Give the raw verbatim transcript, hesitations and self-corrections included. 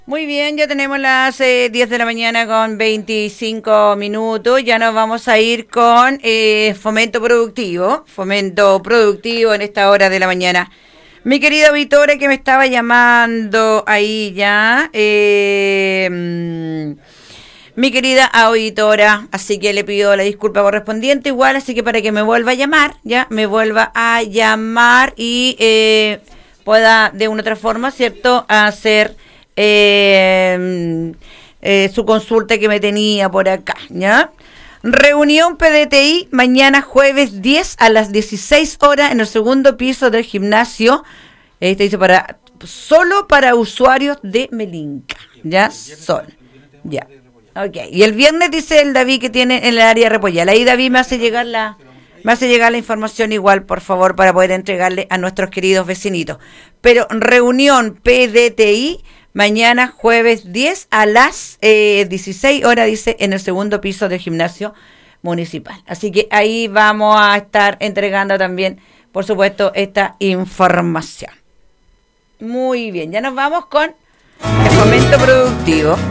Muy bien, ya tenemos las eh, diez de la mañana con veinticinco minutos. Ya nos vamos a ir con eh, fomento productivo. Fomento productivo en esta hora de la mañana. Mi querida auditora que me estaba llamando ahí ya. Eh, mm, mi querida auditora, así que le pido la disculpa correspondiente igual. Así que para que me vuelva a llamar, ya me vuelva a llamar y eh, pueda de una u otra forma, ¿cierto?, hacer... Eh, eh, su consulta que me tenía por acá, ¿ya? Reunión P D T I mañana jueves diez a las dieciséis horas en el segundo piso del gimnasio. Este dice para solo para usuarios de Melinka, ¿ya? Solo, ya. Ok, y el viernes dice el David que tiene en el área de Repollal. Ahí David me hace llegar la me hace llegar la información igual, por favor, para poder entregarle a nuestros queridos vecinitos. Pero reunión P D T I mañana jueves diez a las eh, dieciséis horas, dice, en el segundo piso del gimnasio municipal. Así que ahí vamos a estar entregando también, por supuesto, esta información. Muy bien, ya nos vamos con el fomento productivo.